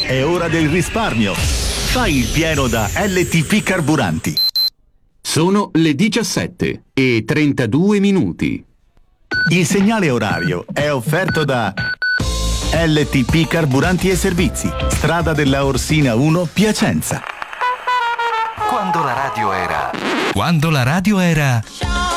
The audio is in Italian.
È ora del risparmio. Fai il pieno da LTP Carburanti. Sono le 17:32. Il segnale orario è offerto da LTP Carburanti e Servizi, strada della Orsina 1, Piacenza. Quando la radio era